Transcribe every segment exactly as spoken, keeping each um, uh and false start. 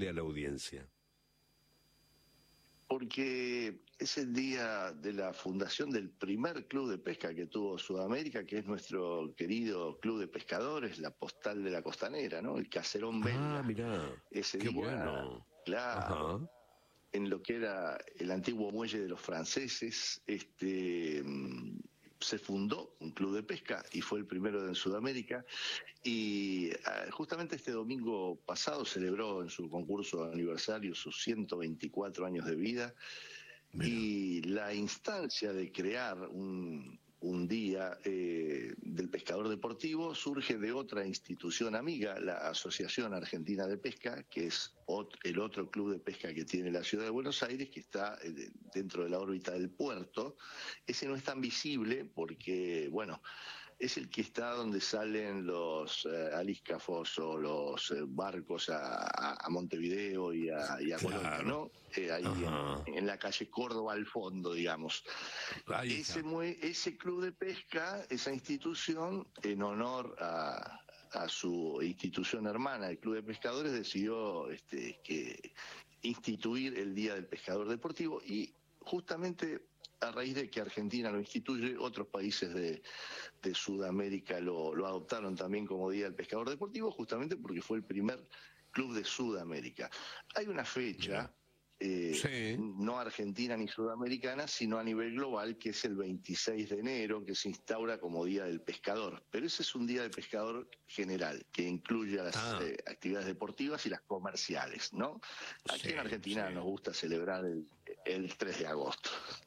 contarle a la audiencia. Porque es el día de la fundación del primer club de pesca que tuvo Sudamérica, que es nuestro querido club de pescadores, la Postal de la Costanera, ¿no? El Caserón Belga. Ah, mirá, Ese qué día, bueno. claro, Ajá. en lo que era el antiguo muelle de los franceses, este se fundó un club de pesca y fue el primero en Sudamérica, y uh, justamente este domingo pasado celebró en su concurso de aniversario sus ciento veinticuatro años de vida. Mira. Y la instancia de crear un, un día eh, del pescador deportivo surge de otra institución amiga, la Asociación Argentina de Pesca, que es ot el otro club de pesca que tiene la ciudad de Buenos Aires, que está eh, dentro de la órbita del puerto. Ese no es tan visible porque, bueno, es el que está donde salen los eh, aliscafos o los eh, barcos a, a, a Montevideo y a, y a Claro. Colonia, ¿no? Eh, ahí en, en la calle Córdoba al fondo, digamos. Ahí ese, mue ese club de pesca, esa institución, en honor a, a su institución hermana, el Club de Pescadores, decidió este, que instituir el Día del Pescador Deportivo, y justamente a raíz de que Argentina lo instituye, otros países de, de Sudamérica lo, lo adoptaron también como Día del Pescador Deportivo, justamente porque fue el primer club de Sudamérica. Hay una fecha, eh, sí. no argentina ni sudamericana, sino a nivel global, que es el veintiséis de enero, que se instaura como Día del Pescador. Pero ese es un Día del Pescador general, que incluye a las ah. eh, actividades deportivas y las comerciales, ¿no? Aquí sí, en Argentina sí. nos gusta celebrar el, el tres de agosto.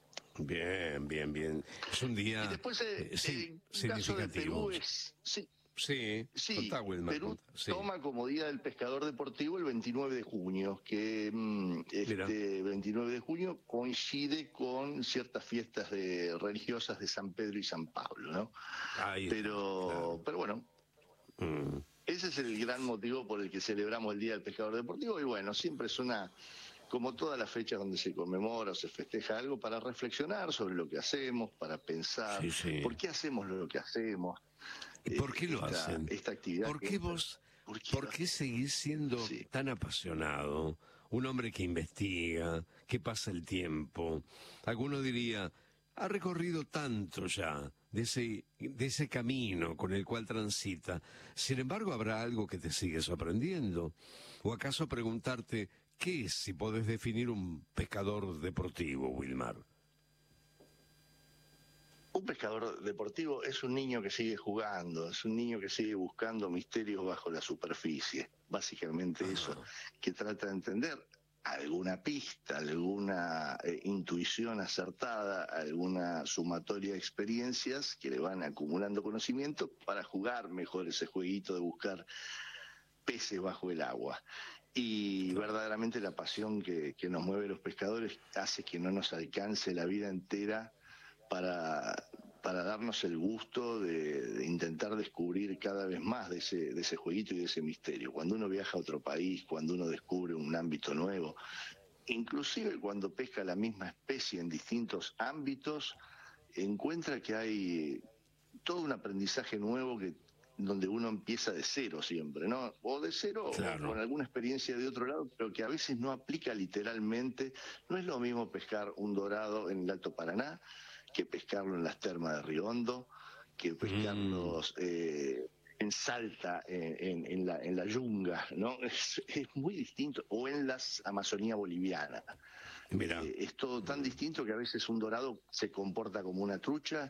Bien, bien, bien. Es un día y después, eh, eh, sí, el caso de Perú es... Sí, sí, sí contá, Wilmar, Perú contá, sí. toma como Día del Pescador Deportivo el veintinueve de junio, que este Mira. veintinueve de junio coincide con ciertas fiestas de, religiosas de San Pedro y San Pablo, ¿no? Ahí pero, está, claro. pero bueno... Mm. Ese es el gran motivo por el que celebramos el Día del Pescador Deportivo, y bueno, siempre es una... como todas las fechas donde se conmemora o se festeja algo, para reflexionar sobre lo que hacemos, para pensar sí, sí. por qué hacemos lo que hacemos. ¿Y por qué lo esta, hacen? Esta actividad. ¿Por qué vos, por qué, por qué seguís siendo sí. tan apasionado? Un hombre que investiga, que pasa el tiempo. Alguno diría, ha recorrido tanto ya de ese, de ese camino con el cual transita. Sin embargo, ¿habrá algo que te sigue sorprendiendo? ¿O acaso preguntarte, ¿qué es, si podés definir un pescador deportivo, Wilmar? Un pescador deportivo es un niño que sigue jugando, es un niño que sigue buscando misterios bajo la superficie. Básicamente ah. eso, que trata de entender alguna pista, alguna eh, intuición acertada, alguna sumatoria de experiencias que le van acumulando conocimiento para jugar mejor ese jueguito de buscar peces bajo el agua. Y claro. verdaderamente la pasión que, que nos mueve los pescadores hace que no nos alcance la vida entera para, para darnos el gusto de, de intentar descubrir cada vez más de ese, de ese jueguito y de ese misterio. Cuando uno viaja a otro país, cuando uno descubre un ámbito nuevo, inclusive cuando pesca la misma especie en distintos ámbitos, encuentra que hay todo un aprendizaje nuevo que donde uno empieza de cero siempre, ¿no? O de cero claro. o con alguna experiencia de otro lado, pero que a veces no aplica literalmente. No es lo mismo pescar un dorado en el Alto Paraná que pescarlo en las termas de Río Hondo, que pescarlos mm. eh, en Salta, en, en, en, la, en la Yunga, ¿no? Es, es muy distinto. O en las Amazonía boliviana. Mira. Eh, es todo tan distinto que a veces un dorado se comporta como una trucha.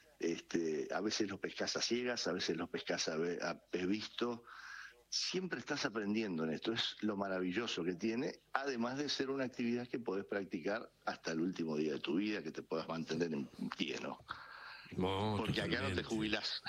Este, a veces los pescas a ciegas, a veces los pescas a, a pez visto. Siempre estás aprendiendo en esto, es lo maravilloso que tiene, además de ser una actividad que podés practicar hasta el último día de tu vida, que te puedas mantener en pie, ¿no? No, porque totalmente. Acá no te jubilás.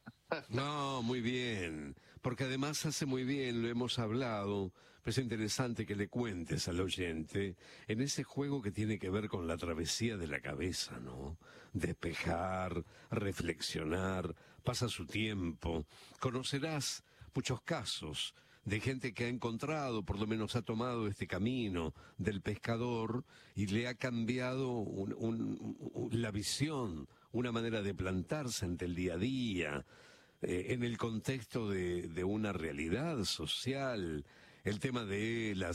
No, muy bien, porque además hace muy bien, lo hemos hablado, pero es interesante que le cuentes al oyente en ese juego que tiene que ver con la travesía de la cabeza, ¿no? Despejar, reflexionar, pasa su tiempo, conocerás muchos casos de gente que ha encontrado, por lo menos ha tomado este camino del pescador y le ha cambiado un, un, un, la visión, una manera de plantarse ante el día a día, eh, en el contexto de, de una realidad social, el tema de las